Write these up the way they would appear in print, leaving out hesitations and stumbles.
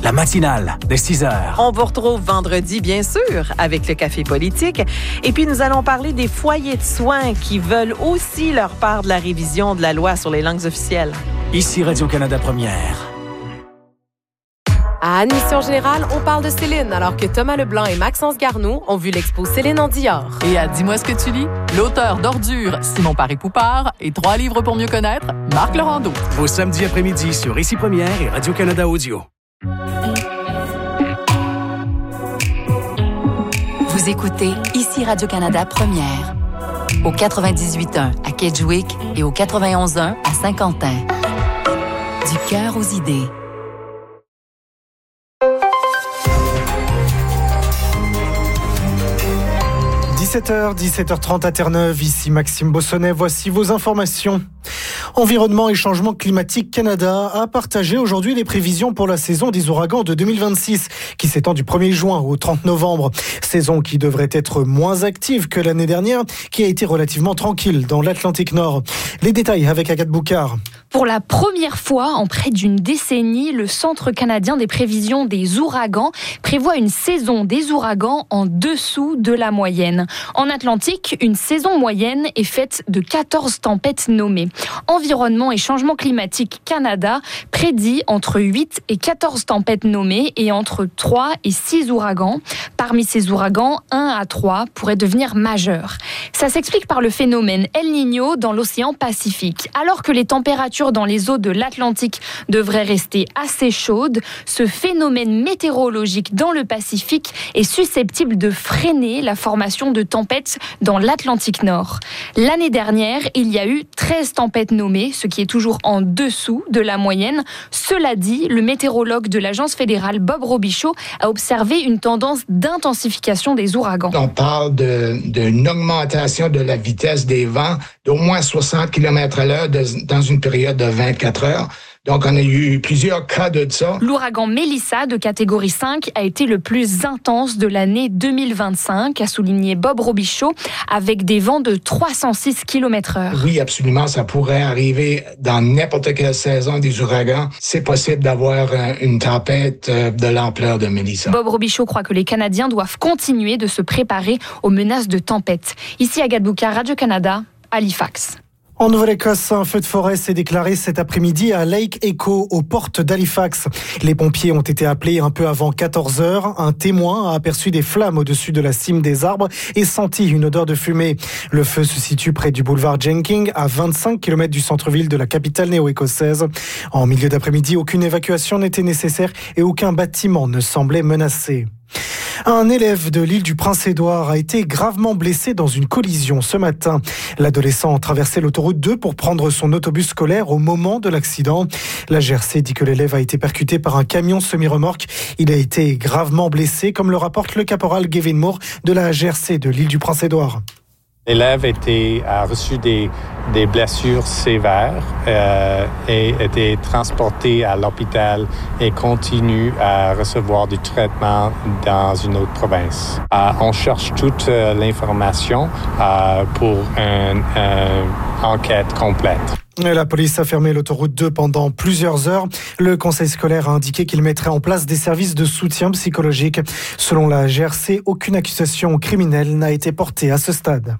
la matinale de 6h. On vous retrouve vendredi, bien sûr, avec le Café politique. Et puis, nous allons parler des foyers de soins qui veulent aussi leur part de la révision de la loi sur les langues officielles. Ici Radio-Canada Première. À Admission Générale, on parle de Céline, alors que Thomas Leblanc et Maxence Garneau ont vu l'expo Céline en Dior. Et à Dis-moi ce que tu lis, l'auteur d'Ordures, Simon Paré-Poupard, et 3 livres pour mieux connaître, Marc Laurando. Au samedi après-midi sur Ici Première et Radio-Canada Audio. Vous écoutez Ici Radio-Canada Première. Au 98.1 à Kedgewick et au 91.1 à Saint-Quentin. Du cœur aux idées. 17h30 à Terre-Neuve, ici Maxime Bossonnet, voici vos informations. Environnement et Changement Climatique Canada a partagé aujourd'hui les prévisions pour la saison des ouragans de 2026, qui s'étend du 1er juin au 30 novembre. Saison qui devrait être moins active que l'année dernière, qui a été relativement tranquille dans l'Atlantique Nord. Les détails avec Agathe Boucard. Pour la première fois en près d'une décennie, le Centre canadien des prévisions des ouragans prévoit une saison des ouragans en dessous de la moyenne. En Atlantique, une saison moyenne est faite de 14 tempêtes nommées. Environnement et Changement Climatique Canada prédit entre 8 et 14 tempêtes nommées et entre 3 et 6 ouragans. Parmi ces ouragans, 1 à 3 pourraient devenir majeurs. Ça s'explique par le phénomène El Niño dans l'océan Pacifique. Alors que les températures dans les eaux de l'Atlantique devraient rester assez chaudes, ce phénomène météorologique dans le Pacifique est susceptible de freiner la formation de tempêtes dans l'Atlantique Nord. L'année dernière, il y a eu 13 tempêtes nommées, ce qui est toujours en dessous de la moyenne. Cela dit, le météorologue de l'Agence fédérale Bob Robichaud a observé une tendance d'intensification des ouragans. On parle d'une augmentation de la vitesse des vents d'au moins 60 km/h dans une période de 24 heures. Donc, on a eu plusieurs cas de ça. L'ouragan Mélissa, de catégorie 5, a été le plus intense de l'année 2025, a souligné Bob Robichaud, avec des vents de 306 km/h. Oui, absolument, ça pourrait arriver dans n'importe quelle saison des ouragans. C'est possible d'avoir une tempête de l'ampleur de Mélissa. Bob Robichaud croit que les Canadiens doivent continuer de se préparer aux menaces de tempête. Ici, Agathe Boucard, Radio-Canada, Halifax. En Nouvelle-Écosse, un feu de forêt s'est déclaré cet après-midi à Lake Echo, aux portes d'Halifax. Les pompiers ont été appelés un peu avant 14h. Un témoin a aperçu des flammes au-dessus de la cime des arbres et senti une odeur de fumée. Le feu se situe près du boulevard Jenkins, à 25 km du centre-ville de la capitale néo-écossaise. En milieu d'après-midi, aucune évacuation n'était nécessaire et aucun bâtiment ne semblait menacé. Un élève de l'île du Prince-Édouard a été gravement blessé dans une collision ce matin. L'adolescent traversait l'autoroute 2 pour prendre son autobus scolaire au moment de l'accident. La GRC dit que l'élève a été percuté par un camion semi-remorque. Il a été gravement blessé, comme le rapporte le caporal Gavin Moore de la GRC de l'île du Prince-Édouard. L'élève a reçu des blessures sévères et était transporté à l'hôpital et continue à recevoir du traitement dans une autre province. On cherche toute l'information pour une enquête complète. La police a fermé l'autoroute 2 pendant plusieurs heures. Le conseil scolaire a indiqué qu'il mettrait en place des services de soutien psychologique. Selon la GRC, aucune accusation criminelle n'a été portée à ce stade.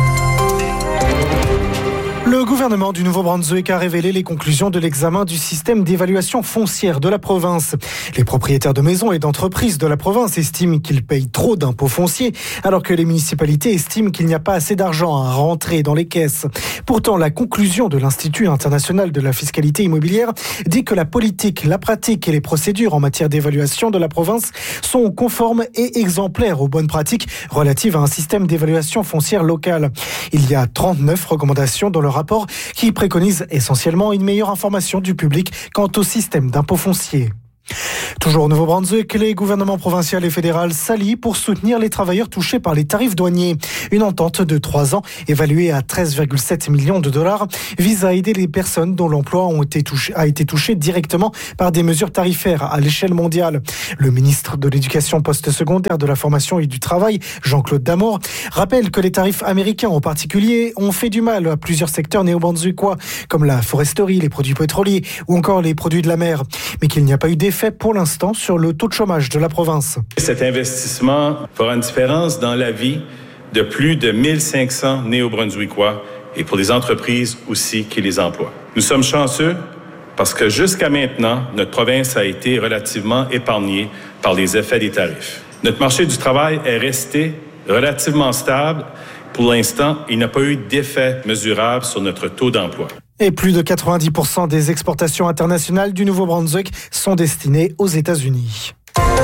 Le gouvernement du Nouveau-Brunswick a révélé les conclusions de l'examen du système d'évaluation foncière de la province. Les propriétaires de maisons et d'entreprises de la province estiment qu'ils payent trop d'impôts fonciers, alors que les municipalités estiment qu'il n'y a pas assez d'argent à rentrer dans les caisses. Pourtant, la conclusion de l'Institut international de la fiscalité immobilière dit que la politique, la pratique et les procédures en matière d'évaluation de la province sont conformes et exemplaires aux bonnes pratiques relatives à un système d'évaluation foncière locale. Il y a 39 recommandations dans le rapport qui préconise essentiellement une meilleure information du public quant au système d'impôt foncier. Toujours au Nouveau-Brunswick, les gouvernements provincial et fédéral s'allient pour soutenir les travailleurs touchés par les tarifs douaniers. Une entente de 3 ans, évaluée à 13,7 millions de dollars, vise à aider les personnes dont l'emploi a été touché directement par des mesures tarifaires à l'échelle mondiale. Le ministre de l'Éducation postsecondaire, de la formation et du travail, Jean-Claude Damour, rappelle que les tarifs américains en particulier ont fait du mal à plusieurs secteurs néo-brunswickois, comme la foresterie, les produits pétroliers ou encore les produits de la mer, mais qu'il n'y a pas eu d'effet pour l'instant l'instant sur le taux de chômage de la province. Cet investissement fera une différence dans la vie de plus de 1500 néo-brunswickois et pour les entreprises aussi qui les emploient. Nous sommes chanceux parce que jusqu'à maintenant, notre province a été relativement épargnée par les effets des tarifs. Notre marché du travail est resté relativement stable. Pour l'instant, il n'a pas eu d'effet mesurable sur notre taux d'emploi. Et plus de 90% des exportations internationales du Nouveau-Brunswick sont destinées aux États-Unis.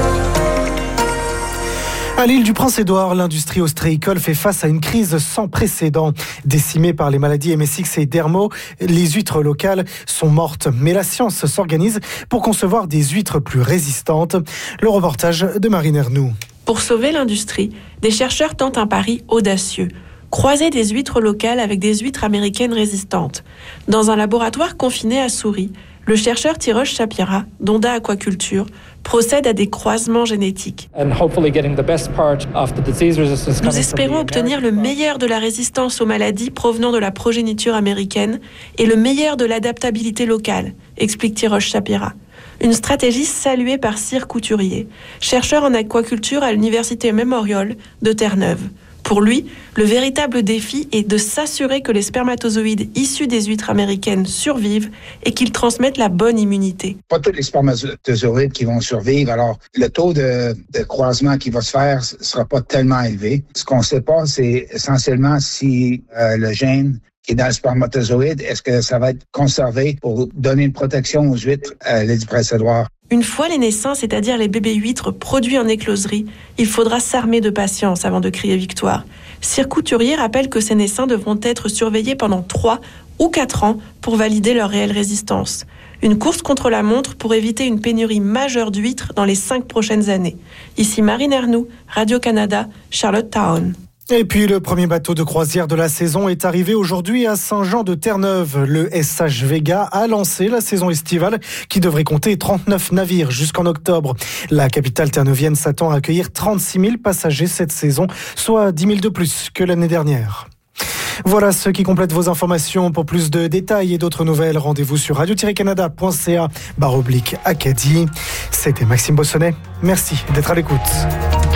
À l'île du Prince-Édouard, l'industrie ostréicole fait face à une crise sans précédent. Décimée par les maladies MSX et Dermo, les huîtres locales sont mortes. Mais la science s'organise pour concevoir des huîtres plus résistantes. Le reportage de Marine Ernoux. Pour sauver l'industrie, des chercheurs tentent un pari audacieux. Croiser des huîtres locales avec des huîtres américaines résistantes. Dans un laboratoire confiné à souris, le chercheur Tirosh Shapira, d'Onda Aquaculture, procède à des croisements génétiques. Nous espérons obtenir le meilleur de la résistance aux maladies provenant de la progéniture américaine et le meilleur de l'adaptabilité locale, explique Tirosh Shapira. Une stratégie saluée par Cyr Couturier, chercheur en aquaculture à l'Université Memorial de Terre-Neuve. Pour lui, le véritable défi est de s'assurer que les spermatozoïdes issus des huîtres américaines survivent et qu'ils transmettent la bonne immunité. Pas tous les spermatozoïdes qui vont survivre, alors le taux de croisement qui va se faire ne sera pas tellement élevé. Ce qu'on ne sait pas, c'est essentiellement si le gène qui est dans le spermatozoïde, est-ce que ça va être conservé pour donner une protection aux huîtres à l'île du Prince-Édouard? Une fois les naissants, c'est-à-dire les bébés huîtres produits en écloserie, il faudra s'armer de patience avant de crier victoire. Cyr Couturier rappelle que ces naissants devront être surveillés pendant 3 ou 4 ans pour valider leur réelle résistance. Une course contre la montre pour éviter une pénurie majeure d'huîtres dans les 5 prochaines années. Ici Marine Ernoux, Radio-Canada, Charlottetown. Et puis le premier bateau de croisière de la saison est arrivé aujourd'hui à Saint-Jean-de-Terre-Neuve. Le SH Vega a lancé la saison estivale qui devrait compter 39 navires jusqu'en octobre. La capitale terneuvienne s'attend à accueillir 36 000 passagers cette saison, soit 10 000 de plus que l'année dernière. Voilà ce qui complète vos informations. Pour plus de détails et d'autres nouvelles, rendez-vous sur radio-canada.ca/Acadie. C'était Maxime Bossonnet. Merci d'être à l'écoute.